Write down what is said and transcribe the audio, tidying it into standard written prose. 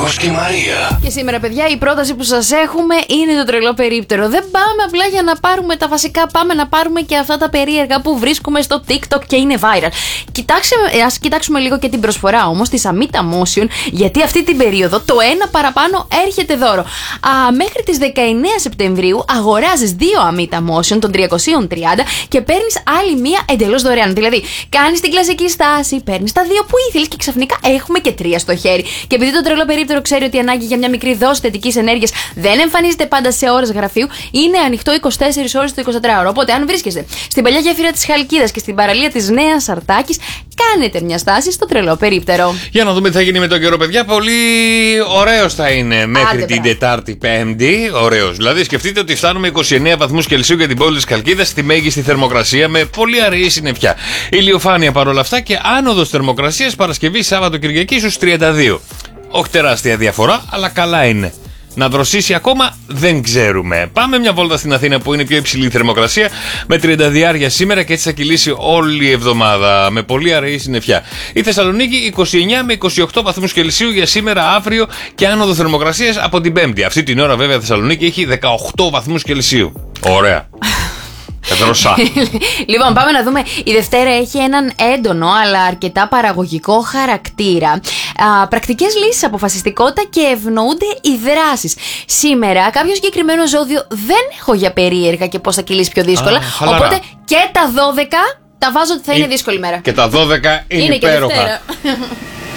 Γιώργος και η Μαρία. Και σήμερα, παιδιά, η πρόταση που σας έχουμε είναι το τρελό περίπτερο. Δεν πάμε απλά για να πάρουμε τα βασικά, πάμε να πάρουμε και αυτά τα περίεργα που βρίσκουμε στο TikTok και είναι viral. Ας κοιτάξουμε λίγο και την προσφορά όμως της Amita Motion, γιατί αυτή την περίοδο το ένα παραπάνω έρχεται δώρο. Μέχρι τις 19 Σεπτεμβρίου αγοράζεις 2 Amita Motion των 330 και παίρνεις άλλη μία εντελώς δωρεάν. Δηλαδή, κάνεις την κλασική στάση, παίρνεις τα 2 που ήθελες και ξαφνικά έχουμε και 3 στο χέρι. Και επειδή το τρελό περίπτερο ξέρει ότι η ανάγκη για μια μικρή δόση θετικής ενέργειας δεν εμφανίζεται πάντα σε ώρες γραφείου, είναι ανοιχτό 24 ώρες το 24ωρο. Οπότε, αν βρίσκεστε στην παλιά γέφυρα της Χαλκίδας και στην παραλία της Νέας Αρτάκης, κάνετε μια στάση στο τρελό περίπτερο. Για να δούμε τι θα γίνει με τον καιρό, παιδιά. Πολύ ωραίος θα είναι μέχρι την Τετάρτη Πέμπτη. Ωραίος. Δηλαδή, σκεφτείτε ότι φτάνουμε 29 βαθμούς Κελσίου για την πόλη της Χαλκίδας, στη μέγιστη θερμοκρασία, με πολύ αραιή συννεφιά. Ηλιοφάνεια παρόλα αυτά και άνοδος θερμοκρασίας Παρασκευή, Σάββατο, Κυριακή στους 32. Όχι τεράστια διαφορά, αλλά καλά είναι. Να δροσίσει ακόμα δεν ξέρουμε. Πάμε μια βόλτα στην Αθήνα που είναι πιο υψηλή θερμοκρασία με 30 σήμερα και έτσι θα κυλήσει όλη η εβδομάδα με πολύ αραιή συννεφιά. Η Θεσσαλονίκη 29 με 28 βαθμούς Κελσίου για σήμερα, αύριο και άνοδο θερμοκρασίας από την Πέμπτη. Αυτή την ώρα βέβαια η Θεσσαλονίκη έχει 18 βαθμούς Κελσίου. Ωραία. Λοιπόν, πάμε να δούμε. Η Δευτέρα έχει έναν έντονο αλλά αρκετά παραγωγικό χαρακτήρα. Πρακτικές λύσεις, αποφασιστικότητα και ευνοούνται οι δράσεις. Σήμερα κάποιο συγκεκριμένο ζώδιο δεν έχω για περίεργα και πώς θα κυλήσει πιο δύσκολα. Οπότε και τα 12 τα βάζω ότι θα είναι δύσκολη μέρα. Και τα 12 είναι υπέροχα.